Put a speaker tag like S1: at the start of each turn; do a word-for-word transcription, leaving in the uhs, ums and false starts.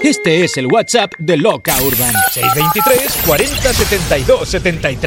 S1: Este es el WhatsApp de Loca Urban.
S2: seiscientos veintitrés, cuarenta, setenta y dos, setenta y tres.